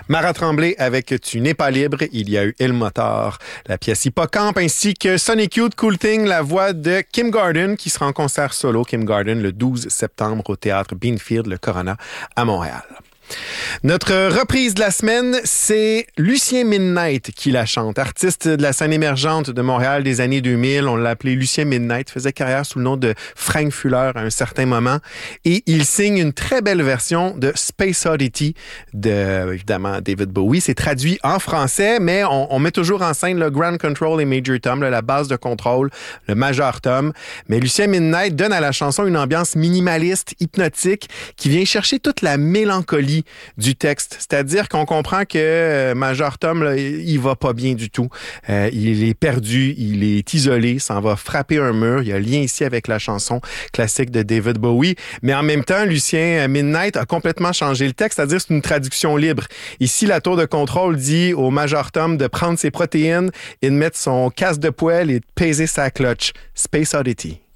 Mara Tremblay avec Tu n'es pas libre. Il y a eu Il Motor, la pièce Hippocampe, ainsi que Sonic Youth, Cool Thing, la voix de Kim Gordon, qui sera en concert solo, Kim Gordon, le 12 septembre au théâtre Beanfield, le Corona, à Montréal. Notre reprise de la semaine, c'est Lucien Midnight qui la chante. Artiste de la scène émergente de Montréal des années 2000. On l'a appelé Lucien Midnight. Faisait carrière sous le nom de Frank Fuller à un certain moment. Et il signe une très belle version de Space Oddity de, évidemment, David Bowie. C'est traduit en français, mais on met toujours en scène le Ground Control et Major Tom, la base de contrôle, le Major Tom. Mais Lucien Midnight donne à la chanson une ambiance minimaliste, hypnotique, qui vient chercher toute la mélancolie du texte. C'est-à-dire qu'on comprend que Major Tom, là, il va pas bien du tout. Il est perdu, il est isolé, s'en va frapper un mur. Il y a un lien ici avec la chanson classique de David Bowie. Mais en même temps, Lucien Midnight a complètement changé le texte, c'est-à-dire c'est une traduction libre. Ici, la tour de contrôle dit au Major Tom de prendre ses protéines et de mettre son casque de poêle et de peser sa clutch. Space Oddity.